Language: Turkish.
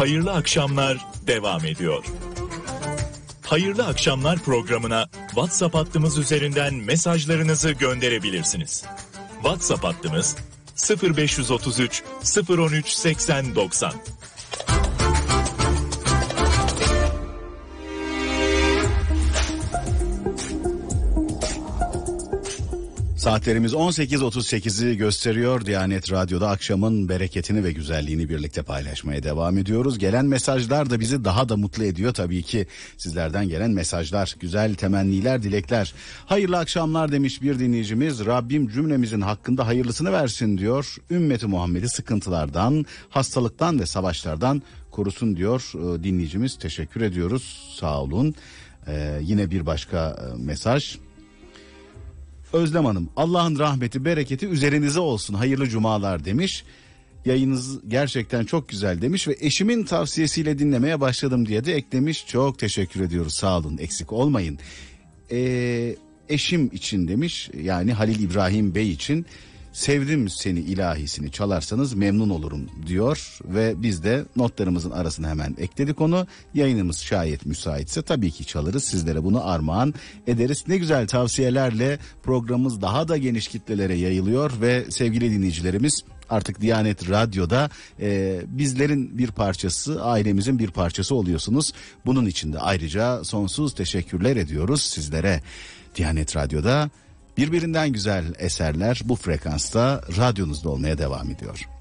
Hayırlı akşamlar devam ediyor. Hayırlı akşamlar programına WhatsApp hattımız üzerinden mesajlarınızı gönderebilirsiniz. WhatsApp hattımız 0533 013 80 90. Saatlerimiz 18.38'i gösteriyor. Diyanet Radyo'da akşamın bereketini ve güzelliğini birlikte paylaşmaya devam ediyoruz. Gelen mesajlar da bizi daha da mutlu ediyor tabii ki. Sizlerden gelen mesajlar, güzel temenniler, dilekler. Hayırlı akşamlar demiş bir dinleyicimiz. Rabbim cümlemizin hakkında hayırlısını versin diyor. Ümmeti Muhammed'i sıkıntılardan, hastalıktan ve savaşlardan korusun diyor dinleyicimiz. Teşekkür ediyoruz. Sağ olun. Yine bir başka mesaj. Özlem Hanım, Allah'ın rahmeti, bereketi üzerinize olsun. Hayırlı cumalar demiş. Yayınınız gerçekten çok güzel demiş ve eşimin tavsiyesiyle dinlemeye başladım diye de eklemiş. Çok teşekkür ediyoruz. Sağ olun. Eksik olmayın. Eşim için demiş. Yani Halil İbrahim Bey için. Sevdim seni ilahisini çalarsanız memnun olurum diyor ve biz de notlarımızın arasına hemen ekledik onu. Yayınımız şayet müsaitse tabii ki çalarız, sizlere bunu armağan ederiz. Ne güzel tavsiyelerle programımız daha da geniş kitlelere yayılıyor ve sevgili dinleyicilerimiz artık Diyanet Radyo'da bizlerin bir parçası, ailemizin bir parçası oluyorsunuz. Bunun için de ayrıca sonsuz teşekkürler ediyoruz sizlere. Diyanet Radyo'da birbirinden güzel eserler bu frekansta radyonuzda olmaya devam ediyor.